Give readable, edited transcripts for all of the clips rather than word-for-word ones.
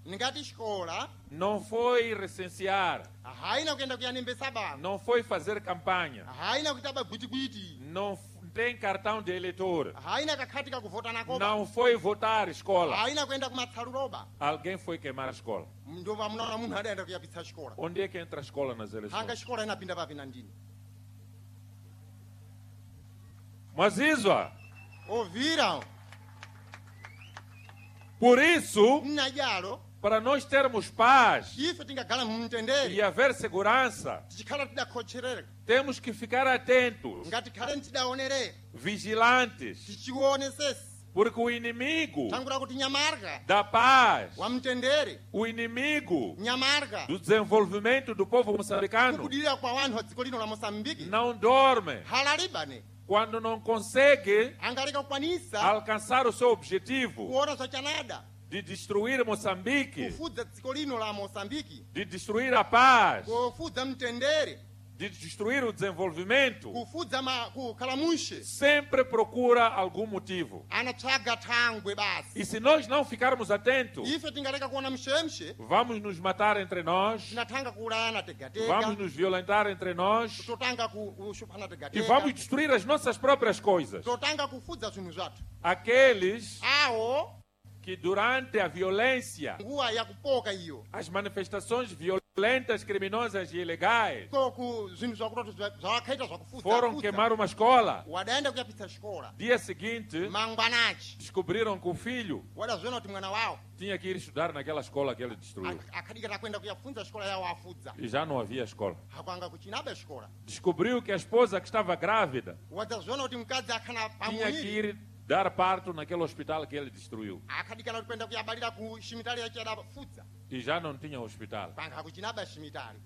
ngati xikola não foi recensear, haina kuenda kuyanembesa baba, não foi fazer campanha, haina kuita bagwitikwiti, não tem cartão de eleitor, haina kakhati kakuvota nako, não foi votar a escola, haina kuenda kumatsaluroba, alguém foi queimar a escola. ndova munaona munhu adaenda kuyapitsa xikola. Onde é que entra a escola nas Hanga eleições? xikola inapinda papi na ndini. Mas isso, Ouviram? por isso, Mnajalo, para nós termos paz ife tingagala mumtendere, e haver segurança, tichikhala tidakhocherera, temos que ficar atentos, ngati khale tidaonere, vigilantes, tichionesesi, porque o inimigo tangula kuti nyamarga, da paz, wamtendere, o inimigo nyamarga, do desenvolvimento do povo moçambicano kukudira kwa wanthu wa dziko lino la Mosambiki, não dorme halalibane, quando não consegue angaleka kukwanisa alcançar o seu objetivo kuona zvachanada, de destruir Moçambique, kufudza dziko lino la Mosambiki, de destruir a paz, kufudza mtendere, de destruir o desenvolvimento, kufudza kukhala mushe, sempre procura algum motivo. anatsvaga thangwe basi. E se nós não ficarmos atentos, Ife tingaleka kuona mshemshe, vamos nos matar entre nós, tinatanga kuulayana tegatega, vamos nos violentar entre nós totanga kushupana e tegatega, vamos destruir as nossas próprias coisas. totanga kufudza zvinhu zvathu. Aqueles Awo que durante a violência, nguwa yakupoka iyo, as manifestações violentas, criminosas e ilegais, koku zvinhu zvakutoti zvawakaita foram zvakufudza queimar uma escola. wadaenda kuyapitsa xikola, Dia seguinte, mangwanachi descobriram que o filho wadazviona kuti mwana wawo tinha que ir estudar naquela escola que ele destruiu. akadikira kuenda kuyafunza xikola yawo afudza, E já não havia escola. hakwanga kuchinaba xikola, Descobriu que a esposa que estava grávida wadazviona kuti mukadzi akhana tinha que pamuviri, ir dar parto naquele hospital que ele destruiu. akadikira kuti kuenda kuyabalira ku ximitali yacho yadafudza, E já não tinha hospital. panga kuchinaba ximitali.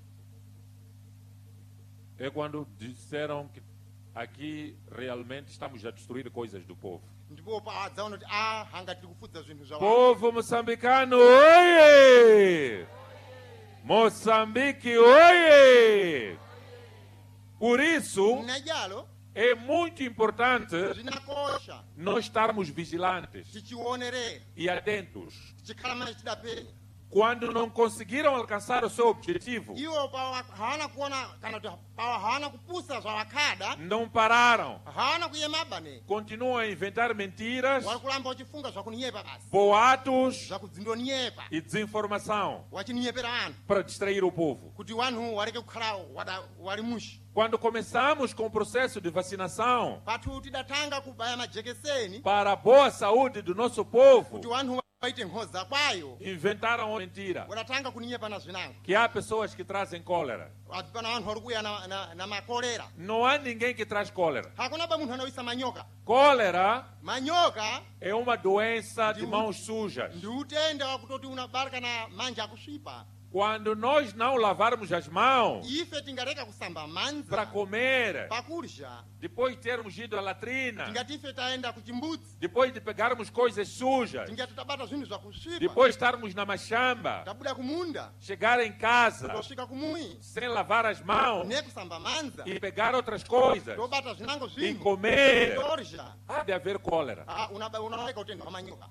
É quando disseram que aqui realmente estamos a destruir coisas do povo. Ndipo pawadzaona kuti hanga tiri kufudza zvinhu zvawo. Povo moçambicano, oiê! Moçambique, oiê! Por isso, Mnajalo é muito importante zvinakosha nós estarmos vigilantes tichionerera, e atentos. tichikhala manje tidapenya. Quando não conseguiram alcançar o seu objetivo, Iwo hawana kuona kana kuti hawana kupusa zvavakhada, não pararam. hawana kuyemaba ne, Continuam a inventar mentiras, wari kuramba uchifunga zvakuninyepa basi, boatos zvakudzindonyepa, e desinformação wachininyepera vanhu para distrair o povo. kuti wanhu wareke kukhala wari mushi. Quando começamos com o processo de vacinação Pathu tidatanga kubaya majekiseni para a boa saúde do nosso povo, kuti wanhu vaite nkhoza kwayo, inventaram uma mentira. wadatanga kuninyepa na zvinango. Que há pessoas que trazem cólera. Pana vanhu vari kuuya na makolera, Não há ninguém que traz cólera. hakuna ba munhu anoisa manyoka. Cólera Manyoka é uma doença de mãos sujas. ndi utenda wakutoti unabarika na manja akusvipa. Quando nós não lavarmos as mãos Ife tingareka kusamba para manza comer, pakurya, depois de termos ido à latrina, tingati ife taenda kuchimbudzi, depois de pegarmos coisas sujas, tingati tabata zvinhu zvakusvipa, depois de estarmos na machamba, tabuda kumunda, chegar em casa tosvika kumui sem lavar as mãos nekusamba manza, e pegar outras coisas tobata zvinango e zvinhu comer, torya, há de haver cólera. unaoneka utenda hwamanyoka.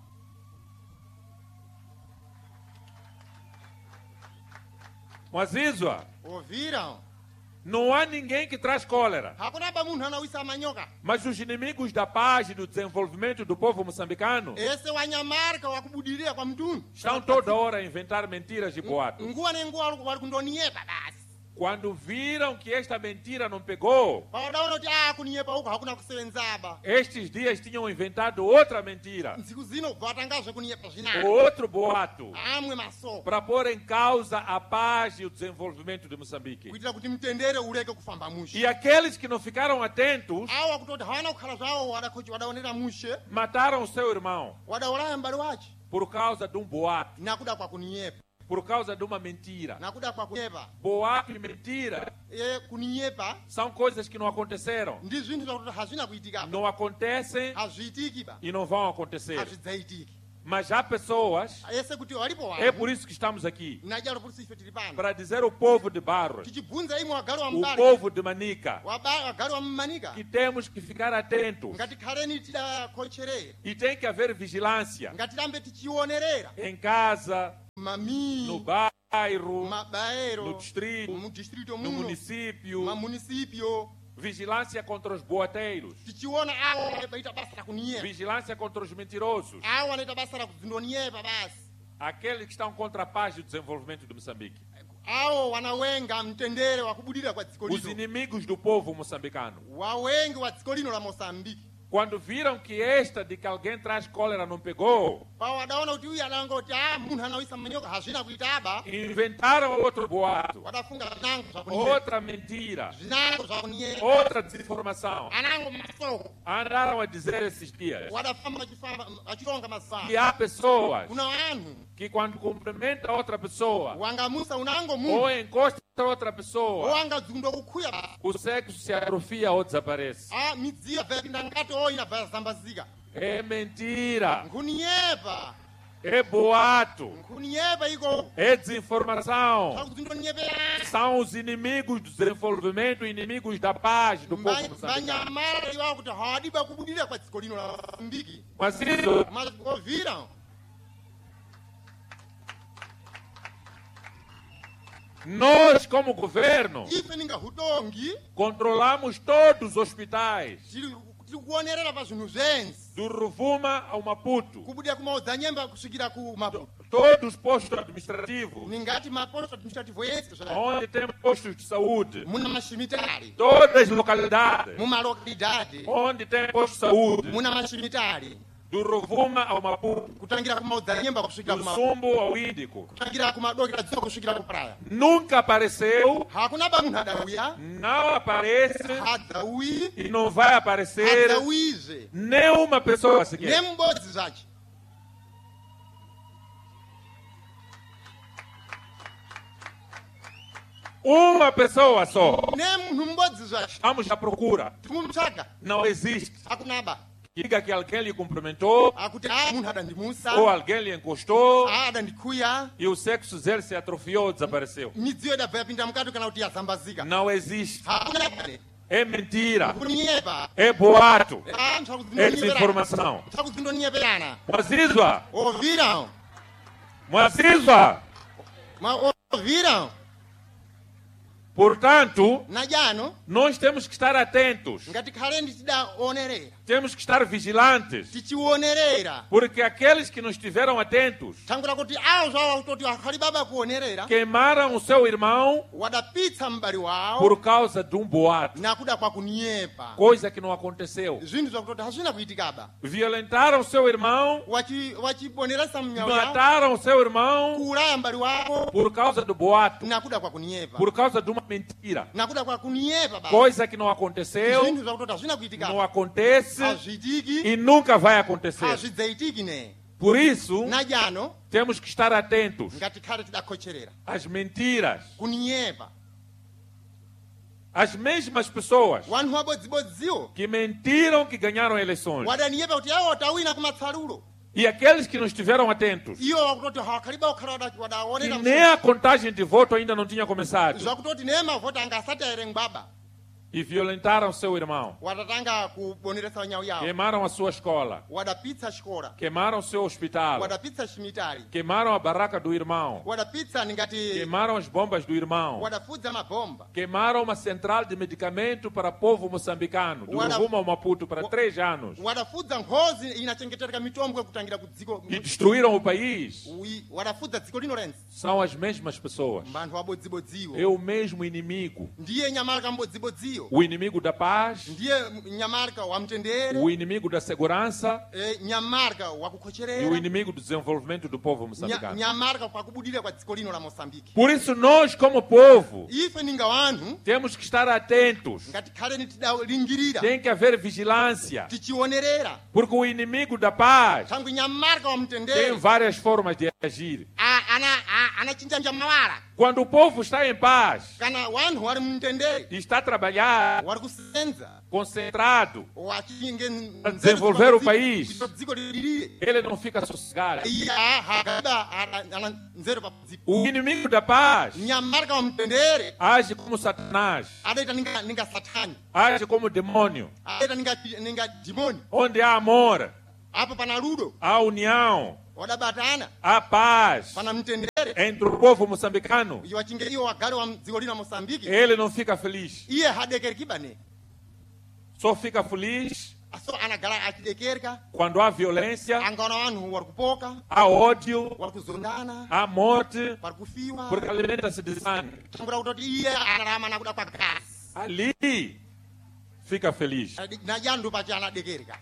Mas isso, Ouviram? não há ninguém que traz cólera. Hakuna ba munhu anawisa manyoka. Mas os inimigos da paz e do desenvolvimento do povo moçambicano Ese wanyamarika wakubudirira kwa mtundu estão toda hora a inventar mentiras e boatos. nguwa nenguwa vari kundoninyepa basi. Quando viram que esta mentira não pegou, Pawadaona kuti kuninyepa uku hakuna kusevenzaba. estes dias tinham inventado outra mentira, Ntsiku zino vatangazve kuninyepa zvinako. outro boato, Amwe masoko. para pôr em causa a paz e o desenvolvimento de Moçambique. Kuitira kuti mtendere ureke kufamba mushe. E aqueles que não ficaram atentos Awa kutoti hawana kukhala zvawo wadaonera mushe, mataram o seu irmão wadauraya m'bale wace. por causa de um boato, Nakuda kwa kuninyepa. por causa de uma mentira. Nakuda kwa kunyepa. Boato e mentira Kuninyepa são coisas que não aconteceram. ndi zvinhu zvakuti hazvina kuitika. Não acontecem Hazviitiki ba. e não vão acontecer. Hazvidzaitiki. Mas há pessoas, Ese kuti walipo é wanhu. por isso que estamos aqui, Najalo kuti ife tiri pano. para dizer ao povo de Barros, Tichibvunza imwe wagari wa o mbali. povo de Manica, Wagari wa mmanika. que temos que ficar atentos Ngatikhaleni tidakocherera. e tem que haver vigilância Ngatirambe tichionerera. em casa, mami no bairro, mabairo no distrito, mu distrito no muno município. mamunicipio Vigilância contra os boateiros. tichiona awo baita basa la kuniepa Vigilância contra os mentirosos. awo anaita basa la kuzindoniyepa basi Aqueles que estão contra a paz e o desenvolvimento de Moçambique. awo wanawenga mtendere wa kubudira kwa dziko Os lino inimigos do povo moçambicano. wawengi wa dziko lino la Mosambiki Quando viram que esta de que alguém traz cólera não pegou, pawo wadaona kuti uyu anangoti munthu anawisa manyoka hazvina kuitaba inventaram outro boato, wadafunga zvinango zvakuniyepa outra mentira, zvinango zvakuniyepa outra desinformação. anango masoko Andaram a dizer esses dias wadafamba achitonga que masana há pessoas kuna vanhu que quando cumprimenta outra pessoa wangamusa unango ou munhu encosta outra pessoa, wangadzunda kukhuya basi o sexo se atrofia ou desaparece. midziyo bvapinda ngati oina bvazambazika É mentira, nkuniyepa é boato, nkuniyepa iko é desinformação. akuzindoniyepelana São os inimigos do desenvolvimento, inimigos da paz do povo moçambicano. vanyamala iwawo kuti hawadiba kubudira kwa dziko lino la Mosambiki Mas isso, mazikovira nós como governo ife ningahutongi controlamos todos os hospitais, tiri kuonerera pa zvinhu zvense do Rovuma ao Maputo, kubudira kumaodzanyemba kusvikira todos os postos administrativos, ningati maposto administrativo ese onde tem postos de saúde, muna mashimitari todas as localidades, mumalokalidade onde tem posto de saúde, muna mashimitari do Rovuma ao Maputo, kutangira kumaodzanyemba kusvikira do Sumbo ao Índico. kutangira kumadokera dziko kusvikira kupraya Nunca apareceu, hakuna ba munhu adauya não aparece hadzauyi e não vai aparecer hadzauyize nenhuma pessoa sequer. nemubodzi zvacho Uma pessoa só. nemunhu mubodzi zvacho Vamos à procura. tikumutsvaga Não existe. hakunaba Diga que alguém lhe cumprimentou akuti munhu adandimusa ou alguém lhe encostou adandikhuya e o sexo dele se atrofiou ou desapareceu. midziyo idabva yapinda mukati kana kuti yazambazika Não existe. hakunabane É mentira. kuninyepa É boato. anthu É desinformação. akuzindonyepelana Mwazizwa. ovira Mwazizwa. ovira Portanto, najano nós temos que estar atentos. ngati khalendi tidaonerera Temos que estar vigilantes. tichionerera Porque aqueles que não estiveram atentos tangira kuti awo zvawo toti akhali baba kuonerera queimaram o seu irmão wadapitsa m'bale wawo por causa de um boato. nakuda kwa kunyepa Coisa que não aconteceu. zinthu zakutoti hazvina kuitikaba Violentaram seu irmão, wachiponeresa mnyawo yawo mataram seu irmão kuulaya m'bale wako por causa do boato, nakuda kwa kunyepa por causa de uma mentira. nakuda kwa kunyepa baba Coisa que não aconteceu, zinthu zakutoti hazvina não kuitikaba acontece hazvitiki e nunca vai acontecer. hazvidzaitiki ne Por isso, najano temos que estar atentos ngati khale tidakhocherera às mentiras. kunyepa As mesmas pessoas wanthu wabodzibodziwo que mentiram que ganharam eleições wadanyepa kuti awo tawina kumatsalulo e aqueles que não estiveram atentos, iwo wakutoti hawakhaliba kukhala que wadaonera nem a contagem de voto ainda não tinha começado, zvakutoti nemavhoti anga asati aerengwaba e violentaram seu irmão, wadatanga kuboneresa nyawu yawo queimaram a sua escola, wadapitsa xikola queimaram seu hospital, wadapitsa ximitali queimaram a barraca do irmão, wadapitsa ningati queimaram as bombas do irmão, wadafudza mabhomba queimaram uma central de medicamento para o povo moçambicano, do Rovuma ao Maputo, para 3 anos, wadafudza nkhozi inachengetereka mitombo kutangira ku dziko e destruíram o país. wadafudza dziko lino lense São as mesmas pessoas. mbanthu wabodzibodziwo É o mesmo inimigo. ndiye nyamalika mbodzibodziwo O inimigo da paz, ndiye nyamalika wa mtendere o inimigo da segurança nyamalika e o wakukhocherera inimigo do desenvolvimento do povo moçambicano. nyamalika kwakubudira kwa dziko lino la Mosambiki Por isso, nós, como povo, ife ninga wanthu temos que estar atentos. ngati khaleni tidalingirira Tem que haver vigilância. tichionerera Porque o inimigo da paz tangu nyamalika wa tem mtendere várias formas de agir. anachinjanja mawala Quando o povo está em paz kana wanthu wali mtendere e está a trabalhar wali kusenza concentrado, wachinge Para desenvolver o país. dziko lilire ele não fica sossegado. hakaiba ana nzeru pa dziko O inimigo da paz nyamalika wa mtendere age como Satanás, adaita ninga satani age como demônio. adaita ninga dimoni Onde há amor, apo pana ludo há união, wadabatana há paz pana mtendere entre o povo moçambicano, wachinge iyo wagari wa dziko lino Mosambiki ele não fica feliz. iye hadekerikibane Só fica feliz aso anagala achidekerika quando há violência, angaona vanhu vari kupoka há ódio, vari kuzondana há morte, vari kufiwa porque alimenta-se de sangue. tambura kutoti iye anarama nakuda kwagasi Ali fica feliz. najandu pachi anadekerika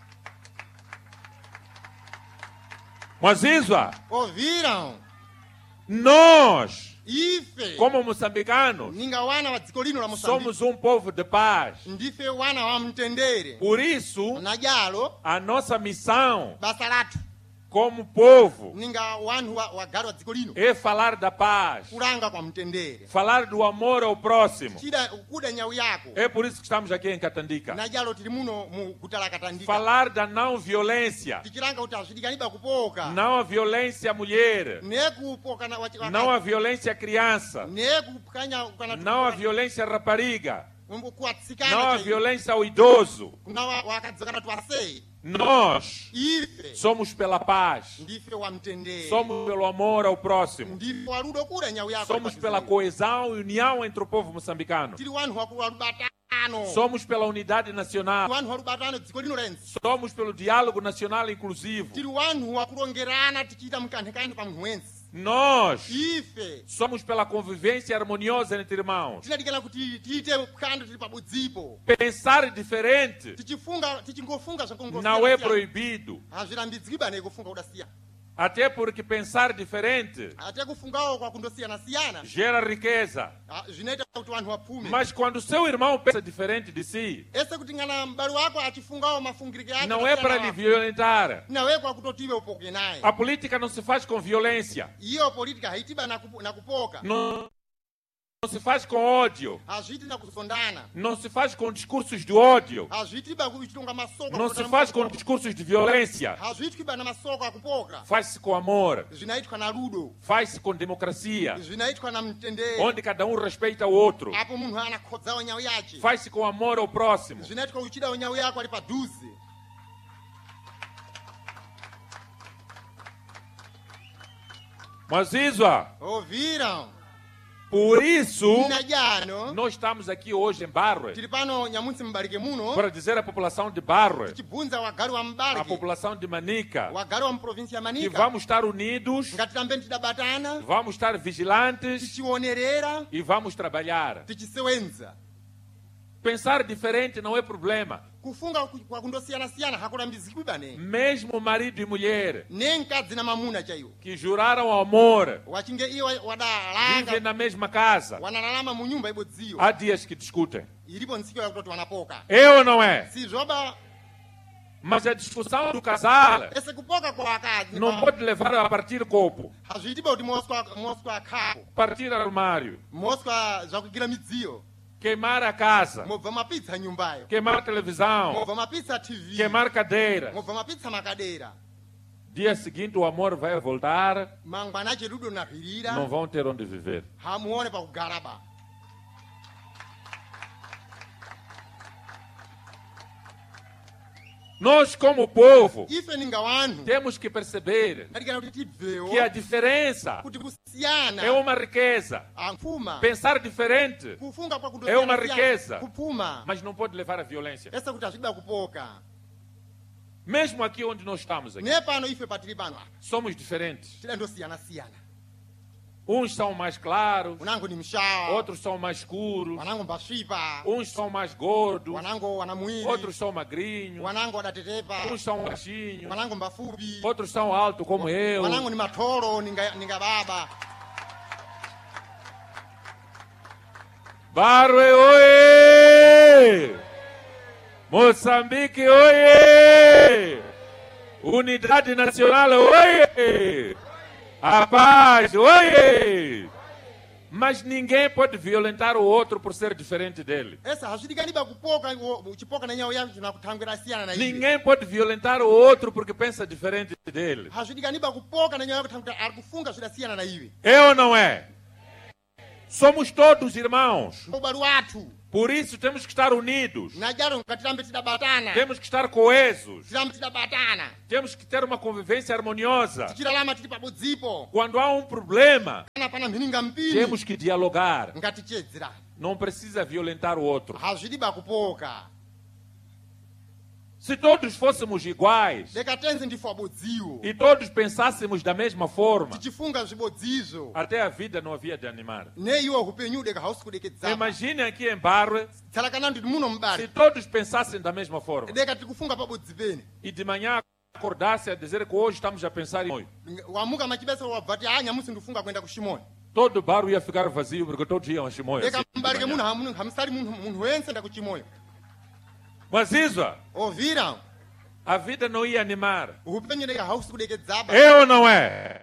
Mwazizwa, ovira nós, ife como moçambicanos, ninga wana wa dziko lino la Mosambiki somos um povo de paz. ndife wana wa mtendere Por isso, najalo a nossa missão basa lathu como povo ninga wanhu wagari wa dziko lino é falar da paz, kulanga kwa mtendere falar do amor ao próximo. kuda nyau yako É por isso que estamos aqui em Catandika. najalo tili muno mu guta la Katandika Falar da não violência, tichilanga kuti azvidikaniba kupoka não a violência à mulher, nekupoka não a violência à criança, nekukanya não a violência à rapariga, kuwatsikana não a violência ao idoso. kuna wakadzakana twasei Nós ife somos pela paz, ndife wa mtendere somos pelo amor ao próximo, ndife waludo kuda nyau yako somos pela coesão e união entre o povo moçambicano, tili wanhu walubatano somos pela unidade nacional, wanhu walubatano dziko lino lense somos pelo diálogo nacional inclusivo. tili wanhu wakulongerana tichita mkanthekani pa munthu wense Nós ife somos pela convivência harmoniosa entre irmãos. tinadikana kuti tiite phwando tili pabudzipo Pensar diferente tichingofunga não é proibido, hazvirambidzikibane kufunga kudasiyana até porque pensar diferente ate kufungawo kwa kundosiyana-siyana gera riqueza. zvinoita kuti vanhu vapfume Mas quando seu irmão pensa diferente de si, ese kuti ngana m'bale wako achifungawo mafungirike ake não é para lhe violentar. nawe kwakutoti iwe upoke naye A política não se faz com violência, iyo politika haitiba na kupoka não se faz com ódio, hazviti na kuzondana não se faz com discursos de ódio, hazvitiba kuchitonga masoko não se faz com discursos de violência. hazvitwiba na masoko akupoka Faz-se com amor, zvinaitwa na rudo faz-se com democracia, zvinaitwa na mtendere onde cada um respeita o outro. apo munthu anakhodzawo nyau yace Faz-se com amor ao próximo. zvinaitwa kuchida nyau yako ali padhuze Mas isso, oviram por isso, najano nós estamos aqui hoje em Barre tili pano nyamutsi mbalike muno para dizer à população de Barre, tichibvunza wagari wa à mbalike população de Manica, wagari wa mprovinsi ya que Manica vamos estar unidos, ngati tambeni tidabatana vamos estar vigilantes tichionerera e vamos trabalhar. tichisewenza Pensar diferente não é problema. kufunga kwa kundosiyana-siyana hakulambizikibane Mesmo marido e mulher nenkadzi na mamuna chaiwo que juraram amor, wachinge iwo vivem wadalanga na mesma casa, wanalalama mu nyumba ibodziyo há dias que discutem. ilipo ntsiku yakutoti wanapoka É ou não é? si zoba Mas a discussão do casal ese kupoka kwa wakadzi não pode levar a partir copo, hazvitiba kuti moswa khapo partir armário, moswa zvakugira midziyo queimar a casa, mobva mapitsa nyumbayo queimar televisão, mobva mapitsa tv queimar cadeira. mobva mapitsa makadera Dia seguinte o amor vai voltar, mangwana cherudo nahwirira não vão ter onde viver. hamuone pakugara ba Nós, como povo, ife ninga wanhu temos que perceber ngatikana kuti tibvewo que a diferença kuti kusiyana é uma riqueza. apfuma Pensar diferente, kufunga kwa É uma riqueza. kupfuma mas não pode levar à violência. ese kuti azviba kupoka Mesmo aqui onde nós estamos, aqui, nepano ife patiri pano apa somos diferentes. tidandosiyana-siyana Uns são mais claros, wanangu ni mshawa outros são mais escuros, wanangu mbasvipa uns são mais gordos, wanangu wana mwili outros são magrinhos, wanangu wadatetepa uns são baixinhos, wanangu mbafupi outros são altos como eu. wanangu ni matholo ninga baba Barre, oie! Moçambique, oie! Unidade Nacional, oie! A paz, oie! Mas ninguém pode violentar o outro por ser diferente dele. esa hazvidikaniba kupoka uchipoka na nyau yako chinakuthangwira siyana na iwe Ninguém pode violentar o outro porque pensa diferente dele. hazvidikaniba kupoka na nyau yako thangwira ari kufunga zvidasiyana na iwe É ou não é? Somos todos irmãos. ubale wathu Por isso temos que estar unidos. najalo ngatirambe tidabatana Temos que estar coesos. tirambe tidabatana Temos que ter uma convivência harmoniosa. tichiralama tili pabodzipo Quando há um problema, kana pana mphininga mpini temos que dialogar. ngatichedzerani Não precisa violentar o outro. hazvidiba kupoka Se todos fôssemos iguais deka tense ndife abodziwo e todos pensássemos da mesma forma, tichifunga zvibodzizo até a vida não havia de animar. ne iwo upenyu deka hausi kudekedzana Imagine aqui em Barre, tsalakana nditi muno se mbali todos pensassem da mesma forma deka tikufunga pabodzi pene e de manhã acordasse a dizer que hoje estamos a pensar em wamuka machibesa wabvati nyamusi ndifunga kuenda kushimoni todo o bairro ia ficar vazio porque todos iam a Chimoio. deka assim, de mbalike manhã. muno hamisali munthu wense nda kuchimoyo Mas isso, ovira a vida não ia animar. upenyu deka hausi kudekedzaba É ou não é?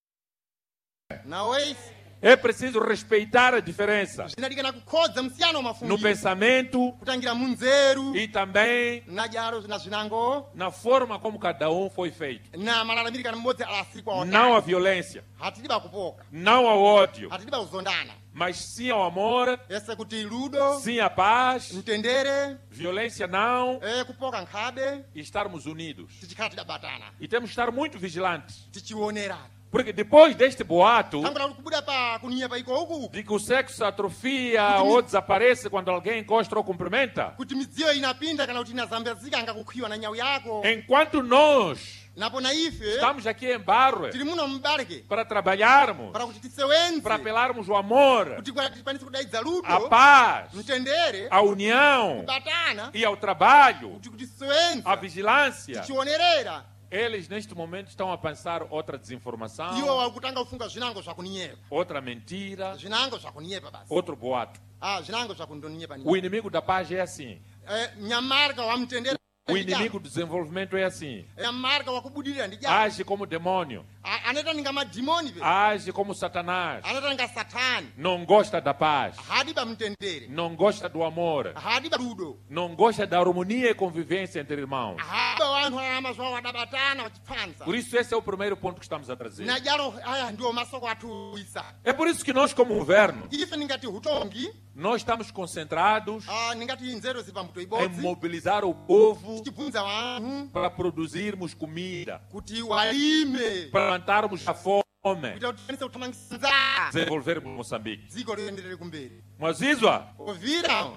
naweisi É preciso respeitar a diferença zvinadikana kukhodza msiyano no wamafungiro pensamento kutangira munzeru e também najalo na zvinango na forma como cada um foi feito. na malalamiri kana mmodzi alasikwa Não a violência, hatidiba kupoka não ao ódio, hatidiba kuzondana mas sim ao amor, ese kuti ludo sim à paz, mtendere violência não, kupoka nkhabe e estarmos unidos. tichikhala tidabatana E temos que estar muito vigilantes, tichionerana porque depois deste boato tangola kuti kubuda pa kuninya paiko uku de que o sexo atrofia ou desaparece quando alguém encosta ou cumprimenta, kuti midziyo inapinda kana kuti inazambazika angakukhiwa na nyau yako enquanto nós napo na ife estamos aqui em Barre tili muno mbareke para trabalharmos, para kuti tisewenze para apelarmos o amor, kuti tikwanise kudaidza a ludo paz, mtendere a união kubatana e ao trabalho, kuti tisewenze a vigilância, tichionerera eles neste momento estão a pensar outra desinformação, iwo wakutanga kufunga zvinango zvakuninyepa outra mentira, zvinango zvakuninyepa basi outro boato. zvinango zvakundoninyepa O inimigo da paz é assim. nyamarika wamtendere O inimigo do desenvolvimento é assim. nyamarika wakubudirira ndijao Age como demônio, anoita ninga madhimoni pe age como Satanás. anoita ninga satani Não gosta da paz, hadiba mtendere não gosta do amor, hadiba ludo não gosta da harmonia e convivência entre irmãos. hadiba wanthu alama zvawo wadabatana wachipfanza Por isso esse é o primeiro ponto que estamos a trazer. najalo aya ndiwo masoko atuisa É por isso que nós como governo, ife ningati utongi nós estamos concentrados ningati nzeru zipa mbuto em ibodzi mobilizar o povo tichibvunza wanthu para produzirmos comida, kuti walime para plantarmos a fome, kuita kuti tikwanise kuthamangisa nzala desenvolvermos Moçambique. dziko liyenderere kumberi Mas isso, ovira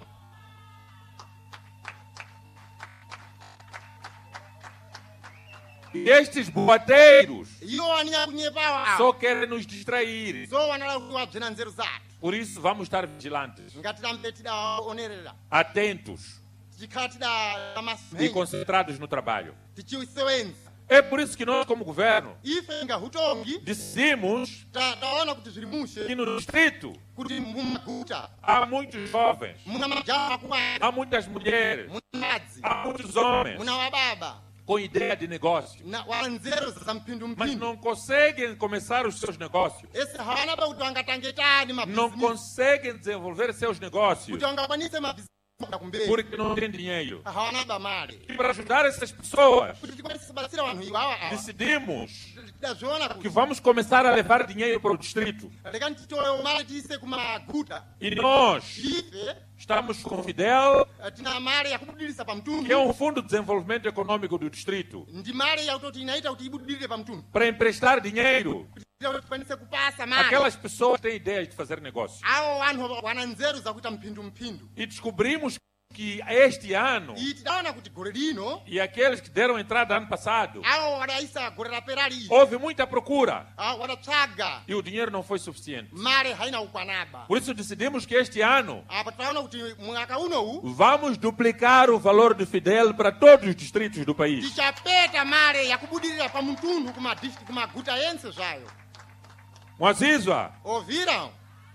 estes boateiros iwo waninya kunyepawa só querem nos distrair. so wanala kuti wabzena nzeru zathu Por isso vamos estar vigilantes, ngatirambe tidaonerera atentos tichikhala e tidamasmenya concentrados no trabalho. tichisewenza É por isso que nós como governo ife nga utongi decidimos taona kuti zviri que mushe no distrito kuti mumaguta há muitos jovens, muna majaha akuwanda há muitas mulheres, muna madzi há muitos homens muna wababa com ideia de negócio, wana nzeru za mas mphindumphindu não conseguem começar os seus negócios, ese hawana pa kuti wangatangetani não mabhizinisi conseguem desenvolver seus negócios kuti wangakwanise mabhizinisi kumberi porque não têm dinheiro. hawana ba mali E para ajudar essas pessoas, kuti tikwanise kubatsira wanthu iwawa awa decidimos tidaziona que kuti vamos começar a levar dinheiro para o distrito. lekani titole mali tiise kumaguta E nós ife estamos com o Fidel, tina mali yakubudilisa pa que é mtundu Fundo de Desenvolvimento Econômico do Distrito, ndi mali yakutoti inaita kuti ibudilire pa mtundu para emprestar dinheiro kuti tikwanise kupasa mali àquelas pessoas que têm ideias de fazer negócio. awo wanthu wana nzeru zakuita mphindumphindu E descobrimos que este ano, iyi tidaona kuti gore lino e aqueles que deram entrada ano passado, awo wadayisa gore laperali iyi houve muita procura wadatsvaga e o dinheiro não foi suficiente. mali haina ukwanaba Por isso decidimos que este ano apa tidaona kuti mwaka unowu vamos duplicar o valor do Fidel para todos os distritos do país. tichapeta mali yakubudilira pa mtundu kumaguta yense zvayo Mas isso, ovira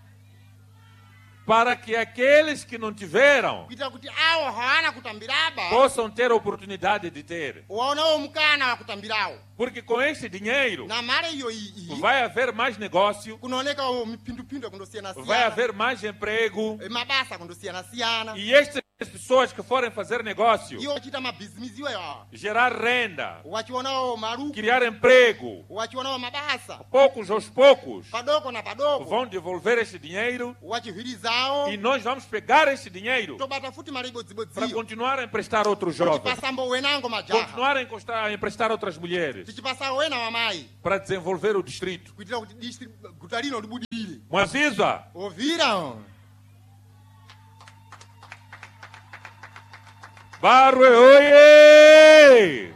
para que aqueles que não tiveram kuitira kuti awo hawana kutambiraba possam ter a oportunidade de ter. waonawo mukana wakutambirawo Porque com este dinheiro na mali iyo iyi vai haver mais negócio, kunaonekawo miphindumphindu vai yakundosiyana-siyana haver mais emprego mabasa akundosiyana-siyana e estes as pessoas que forem fazer negócio, iwo ochita mabhizinisi iweyo awa gerar renda, wachionawo maluku criar emprego, wachionawo mabasa poucos aos poucos, padoko na padoko vão devolver este dinheiro wachihwirizawo e nós vamos pegar este dinheiro tobata futi mali para ibodzibodziyo continuar a emprestar outros jovens, tichipasambo wenango majaha continuar a emprestar outras mulheres, tichipasawo wena wamayi para desenvolver o distrito. kuitira kuti guta lino libudire Mwazizwa, ovira Barwe, oiê!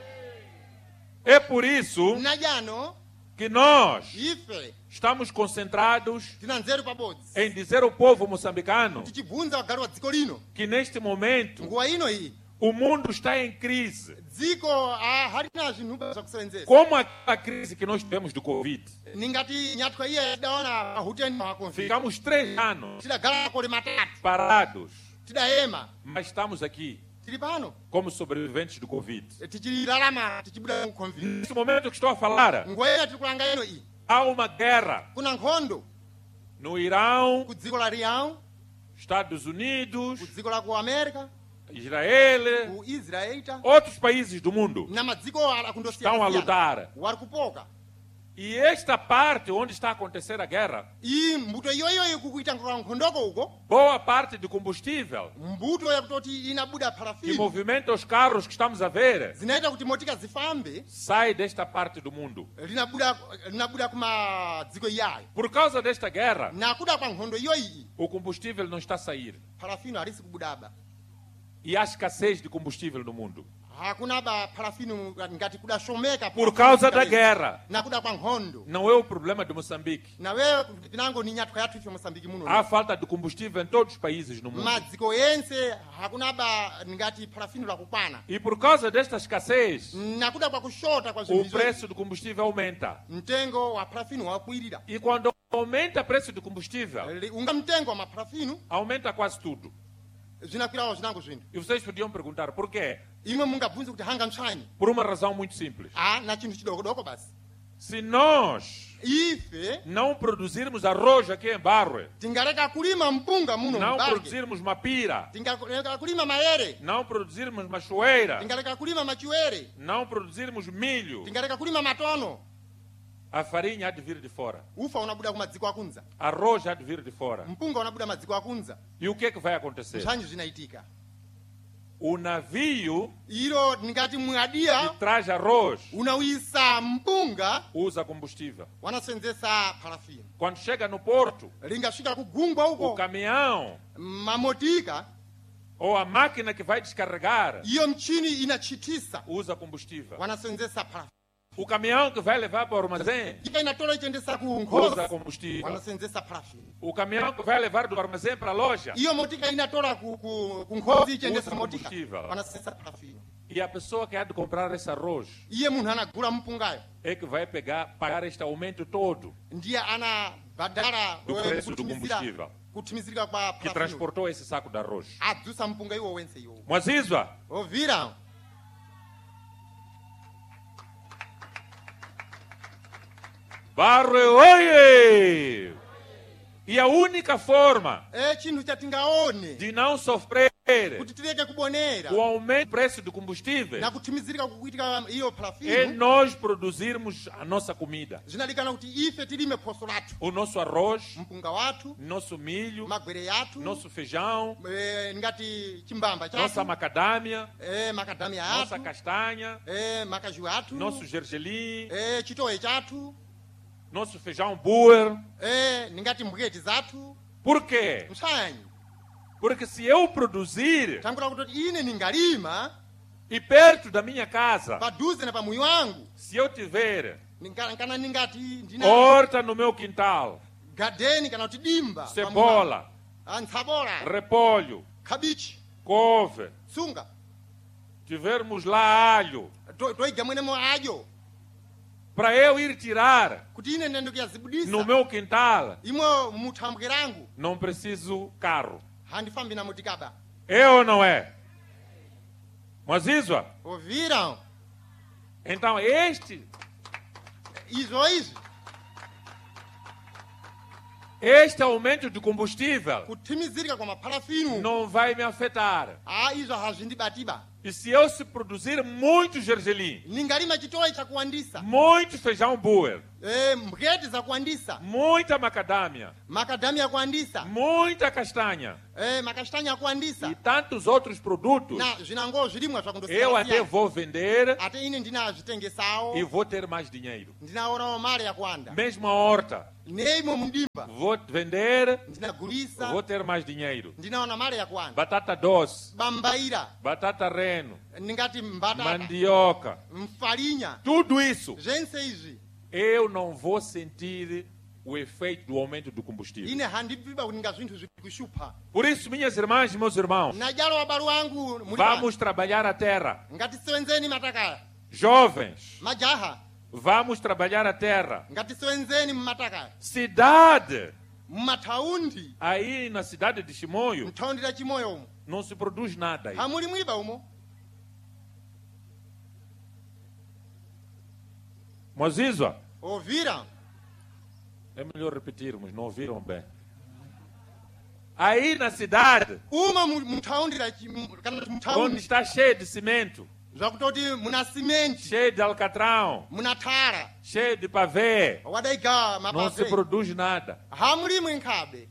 É por isso najano que nós ife estamos concentrados tina nzeru pabodzi em dizer ao povo moçambicano tichibvunza wagari wa dziko lino que neste momento nguwa ino iyi o mundo está em crise. dziko halina zvinhu zvakusevenzesa Como aquela crise que nós tivemos do Covid. ningati nyatwa iye tidaona pahuteni hwakonfika Ficamos 3 anos tidagara makore matatu parados, tidayema mas estamos aqui tiri pano como sobreviventes do Covid. tichirarama tichibuda mukonfika Neste momento que estou a falar, nguwa ino tiri kulanga ino iyi há uma guerra kuna nkhondo no Irão, ku dziko la Irão Estados Unidos, ku dziko la ku America Israel, ku Israel outros países do mundo na madziko estão a akundosiyana lutar. wari kupoka E esta parte onde está a acontecer a guerra, iyi mbuto iyoyo kukuita nkhondoko uko boa parte do combustível mbuto yakutoti inabuda que parafini movimenta os carros que estamos a ver zinaita kuti motika zifambe sai desta parte do mundo. linabuda kumadziko iyayo Por causa desta guerra, nakuda kwa nkhondo iyoyi o combustível não está a sair. parafino halisi kubudaba E há escassez de combustível no mundo. hakunaba parafino ngati kudashomeka Por causa da guerra. nakuda kwa nkhondo Não é o problema de Moçambique. nawe pinango ni nyatwa yathu ife Mosambiki muno Há falta de combustível em todos os países no mundo. madziko yense hakunaba ngati parafino lakukwana E por causa desta escassez, nakuda kwa kushota kwa o zinthu preço do combustível aumenta. mtengo wa parafino wakwirira E quando aumenta o preço do combustível, unga mtengo wa maparafino aumenta quase tudo. zinakwirawo zinango zinthu E vocês podiam perguntar por quê? imwe mungabvunze kuti hanga mtswanyi Por uma razão muito simples. na chinthu chidokodoko basi Se nós ife não produzirmos arroz aqui em Barre, tingaleka kulima mpunga muno não mbarge produzirmos mapira, tingaleka kulima mayere não produzirmos machoeira, tingaleka kulima machiwere não produzirmos milho, tingaleka kulima matono a farinha há de vir de fora. ufa unabuda kumadziko akunza Arroz há de vir de fora. mpunga unabuda madziko akunza E o que é que vai acontecer? nthanji zinaitika O navio ilo ningati que mwadiya traz arroz unawisa mpunga usa combustível. wanasenzesa parafino Quando chega no porto, lingasvika kugungwa o uko caminhão mamotika ou a máquina que vai descarregar iyo mchini inachitisa usa combustível. wanasenzesa parafino O caminhão que vai levar para o armazém ika inatola ichendesa ku usa nkhosi combustível. wanasenzesa parafino O caminhão que vai levar do armazém para a loja iyo motika inatola ku nkhosi ichendesa usa motika combustível. wanasenzesa parafino E a pessoa que há de comprar esse arroz iye munthu anagula mpungayo é que vai pagar este aumento todo ndiye anabhadhara do preço do combustível kuthimizirika kwa que parafino transportou esse saco de arroz. adzusa mpunga iwo wense iwo Mwazizwa, ovira Barre, oye! E a única forma chinthu chatingaone de não sofrer kuti tileke kubonera o aumento do preço do combustível na kuthimizirika kukuitika iyo é parafino nós produzirmos a nossa comida. zinalikana kuti ife tilime phoso lathu O nosso arroz, mpunga wathu nosso milho, magwere yathu nosso feijão, ngati chimbamba nossa chathu macadâmia, makadamia nossa athu castanha, makajuwa athu nosso gergelim, chitowe chathu nosso feijão buer. ningati mbuketi zathu Por quê? msanyi Porque se eu produzir tangula kuti ine ningalima e perto da minha casa, padhuze na pamuyi wangu se eu tiver kana ningati ndina horta no meu quintal, gadeni kana kuti dimba cebola, ntsabola repolho, kabichi couve, sunga tivermos lá alho, toiga mwenemo adyo para eu ir tirar kuti ine nende kuyazibudisa no meu quintal, imwe muthambwe rangu não preciso carro. handifambi na motikaba É ou não é? Mwazizwa? ovira Então izo Este aumento de combustível kuthimizirika kwa maparafinu não vai me afetar. izvo hazvindibatiba. E se eu se produzir muito gergelim, Ningalima chitoi chakuandisa, muito feijão boer, mbredi za kuandisa, muita macadâmia, makadamia kuandisa, muita castanha makashtanya kuandisa, e tantos outros produtos, na zvinango zvirimwa eu até zvakundosiyana. vou vender Ate ine ndinazvitengesawo, e vou ter mais dinheiro. ndinaonawo mari yakuwanda. Mesmo a horta, Neimo mudimba, vou vender, ndinagulisa, vou ter mais dinheiro. ndinaona mari yakuwanda. Batata doce, Bambaira, batata reno, ndingati mbatata, mandioca, mfalinha, tudo isso zvense izvi eu não vou sentir o efeito do aumento do combustível. ine handibviba kuninga zvinthu zvikushupa. Por isso, minhas irmãs e meus irmãos, Najalo wabalo wangu muli vamos trabalhar a terra. pano. Ngatisewenzeni matakaya. Jovens, Majaha, vamos trabalhar a terra. ngatisewenzeni mumatakaya. Cidade, Mumathaundi, aí na cidade de Chimoio, mthaundi la chimoyo umo. não se produz nada aí. Hamuli mwiba umo. Mas isso, Ovira, é melhor repetirmos, não ouviram bem. Aí na cidade, uma muthaundi la kana onde muthaundi está cheio de cimento, zvakutoti muna simenti, cheio de alcatrão, muna thara, cheio de pavê, wadaiga não se mapave. produz nada. Hamuli mwenkabe.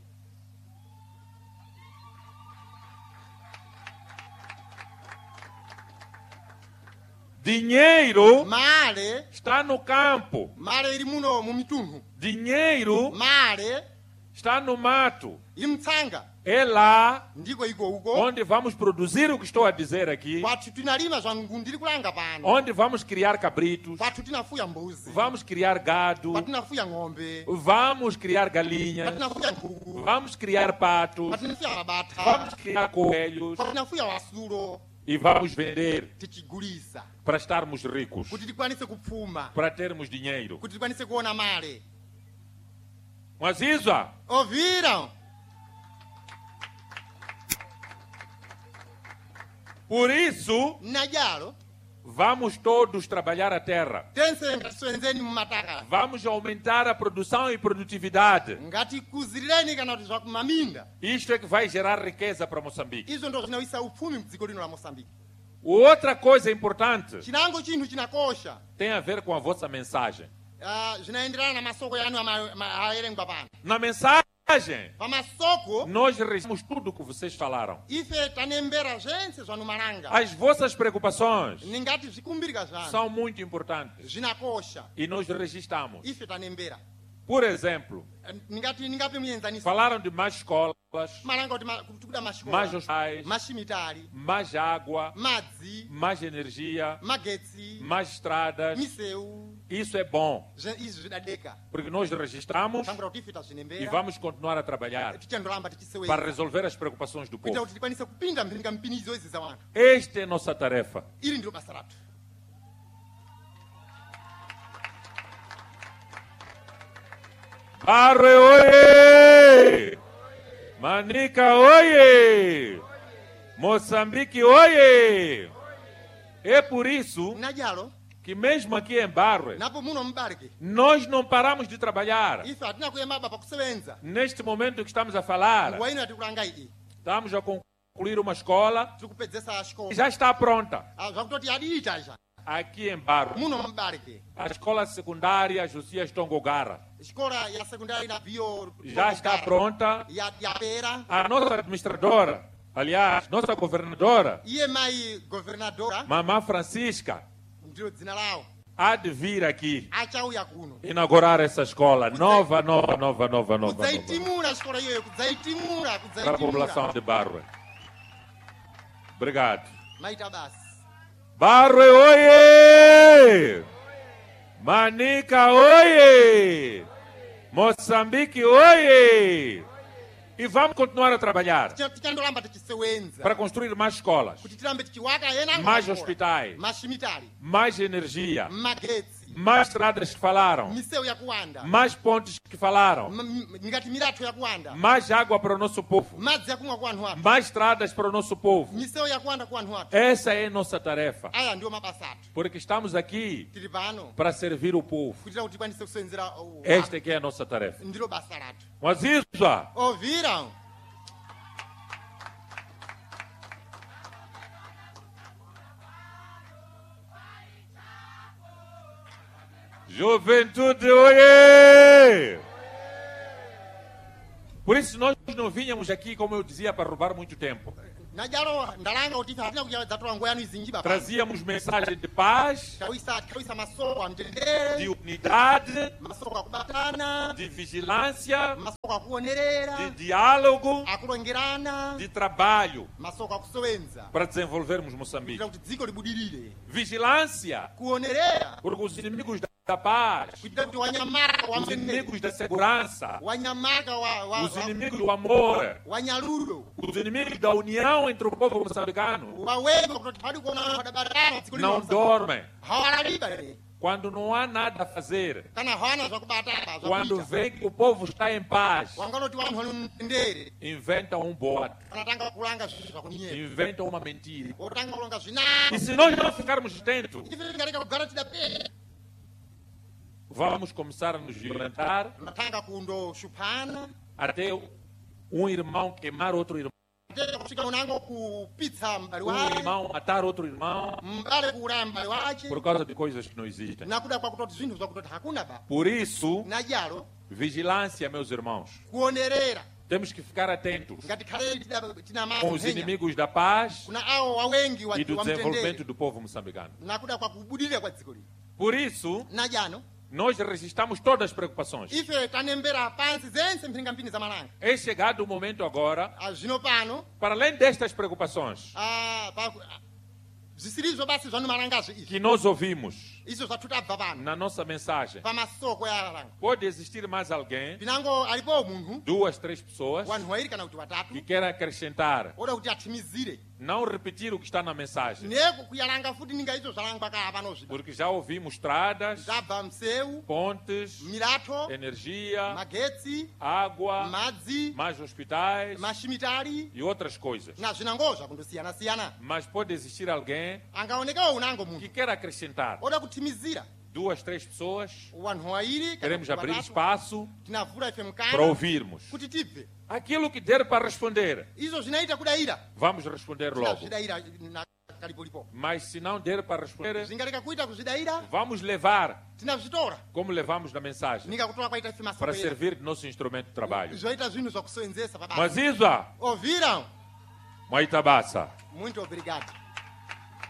Dinheiro Male, está no campo. male iri muno mumitunhu. Dinheiro Male está no mato. iri mtsanga. É lá Ndiko iko uko. onde vamos produzir o que estou a dizer aqui, Kwathu tinalima zvangu ndiri kulanga pano. onde vamos criar cabritos, Kwathu tinafuya mbuzi. vamos criar gado, Kwatinafuya ng'ombe. vamos criar galinhas, Kwatinafuya nkhuku. vamos criar patos, Kwatinafuya mabata. vamos criar coelhos Kwatinafuya wasulo. e vamos vender Tichigulisa. para estarmos ricos, Kuti tikwanise kupfuma. para termos dinheiro. Kuti tikwanise kuona male. Mas isso, Oviram? por isso, Najalo. vamos todos trabalhar a terra. Tense ngatiswenzeni mumataka. Vamos aumentar a produção e produtividade. Ngatikuzileni kana kuti zvakumaminda. Isto é que vai gerar riqueza para Moçambique. Izvo ndo zvinawisa upfumi mudziko lino la Moçambique. Outra coisa importante Chinango chinthu chinakosha. tem a ver com a vossa mensagem. Zvinaenderana na masoko yanu aerengwa pano. Na mensagem, Pamasoko, nós regimos tudo o que vocês falaram. ife tanembera zvense zvanumalanga. As vossas preocupações Ningati zvikumbirika zvanu. são muito importantes Zvinakosha. e nós registramos. Ife tanembera. Por exemplo, Ningape muenzaniso. falaram de mais escolas, Malanga kuti tikuda mais masikola. hospitais, Mashimitari. mais água, Madzi. mais energia, Magetsi. mais estradas. Miseu. Isso é bom, Izvi zvidadeka. porque nós registramos Tambura kuti ife e tazvinembera. vamos continuar a trabalhar Tichandoramba para tichisewenza. resolver as preocupações do Kuita povo. kuti tikwanise kupinda mphirika mpinizo idzi za wanthu. Esta é a nossa tarefa. Ili ndilo basa lathu. Barre, oye! Manica, oye! Moçambique, oye! É por isso Najalo. que mesmo aqui em Barre, Napo muno mbarike. nós não paramos de trabalhar. Ife hatina kuyemaba pakusewenza. Neste momento que estamos a falar, Nguwa ino yatikulanga iyi. estamos a concluir uma escola Tiri kupedzesa que xikola. já está pronta Zvakutoti yadiita izva. aqui em Barre. Muno mbarike. A escola secundária Josias Tongogara Xikola ya sekundari na bio. já está pronta. Yapera. A nossa administradora, aliás, nossa governadora, Iye mai governadora. Mamã Francisca, Ndilo dzina lawo. há de vir aqui Achauya kuno. inaugurar essa escola nova Kudzaitimura xikola iyoyo. Kudzaitimura. para a população de Barre. Obrigado. Maita basi. Barre, oye! Manica, oye! Moçambique, oye! E vamos continuar a trabalhar Tichandoramba tichisewenza. para construir mais escolas, Kuti tirambe tichiwaka ena. mais hospitais, Mashimitari. mais energia, Magetsi. mais estradas que falaram, Miseu yakuwanda. mais pontes que falaram, Ngati milatho yakuwanda. mais água para o nosso povo, Madzi yakumwa ku anthu athu. mais estradas para o nosso povo. Miseu yakuwanda ku anthu athu. Essa é a nossa tarefa, Aya ndiwo mabasa athu. porque estamos aqui Tili pano para servir o povo. kuitira kuti tikwanise kusenzera Esta é que é a nossa tarefa. ndilo basa lathu. Mwazizwa. Ouviram? Juventude, oiê! Por isso nós não vínhamos aqui, como eu dizia, para roubar muito tempo. Najalo ndalanga kuti hatina kuja zatola nguo yanu izinji baba. Trazíamos mensagem de paz, Kawisa masoko amtendere. de unidade, Masoko akubatana. de vigilância, Masoko akuonerera. de diálogo, Akulongerana. de trabalho Masoko akusowenza. para desenvolvermos Moçambique. Kugira kuti dziko libudirire. Vigilância, Kuonerera. porque os inimigos da paz, Kugira kuti wanyamaka wa os mtendere. inimigos da segurança, Wanyamaka os inimigos do amor, wanyalulo. os inimigos da união entre o povo moçambicano Wawenga kuti pali kuona padabarana dziko não dormem. Hawalaliba ere. Quando não há nada a fazer, Kana hawana zvakubatana quando zvakuita. vê que o povo está em paz, Wanganoti vanhu vali mtendere. inventam um boato, Anatanga kulanga zvinhu zvakunyera. inventam uma mentira. Otanga kulonga E zvinako. se nós não ficarmos atentos, Ife tingareka kugara tidapera. vamos começar a nos violentar Matanga kundoshupana. até um irmão queimar outro irmão, Teka kusvika unango kupitsa mbali um wake. irmão matar outro irmão, Mbale kuuraya mbali wache. por causa de coisas que não existem. Nakuda kwakutoti zvinhu zvakutoti hakuna ba. Por isso, Najalo vigilância, meus irmãos. kuonerera. Temos que ficar atentos Ngatikhaleni tina com os mahenya. inimigos da paz Kuna awo wawengi wa e do desenvolvimento mtendere. do povo moçambicano. Nakuda kwakubudirira kwa dziko lino. Por isso, Najano nós resistamos todas as preocupações. ife tanembera pansi zense mphingampini za malanga. É chegado o momento agora, Zvino pano para além destas preocupações zisirizo basi zvanu malangazo izvi. que nós ouvimos Izvo zvatutabva pano. na nossa mensagem, Pamasoko yalanga. pode existir mais alguém, Pinango alipo munhu. 2, 3 pessoas, Wanhu wairi kana kuti que watatu. queiram acrescentar, Oda kuti atimizire. não repetir o que está na mensagem, Neko kuyalanga futi ninga izvo zvalangwa kaya pano zvino. porque já ouvimos estradas, Zabva mseu, pontes, milato, energia, magetsi, água, madzi, mais hospitais mashimitari e outras coisas. na zvinangozva kundosiyana-siyana. Mas pode existir alguém Angaonekawo unango que munhu. queira acrescentar. Oda kutimizira. 2, 3 pessoas, Wanhu wairi kana queremos kuti abrir watatu. espaço Tinavhura ife para mukana ouvirmos. kuti tibve. Aquilo que der para responder, Izvo zvinaita kudayira. vamos responder logo. Tinazvidayira kalipolipo. Mas se não der para responder, Zvingareka kuita kuzvidayira, vamos levar, tinazvitora. como levamos na mensagem, Ninga kutora kwaita ife para masoko era. servir de nosso instrumento de trabalho. Zvoita zvinhu zvakusenzesa pabasa. Mas Isa, Ouviram? Mwaitabasa. Muito obrigado.